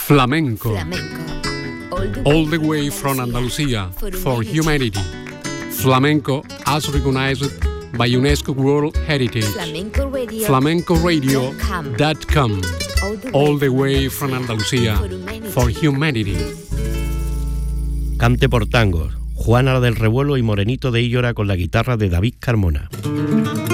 Flamenco. All the way from Andalusia for humanity. Flamenco as recognized by UNESCO World Heritage. FlamencoRadio.com. All the way from Andalusia for humanity. Cante por tangos. Juana del Revuelo y Morenito de Íllora con la guitarra de David Carmona.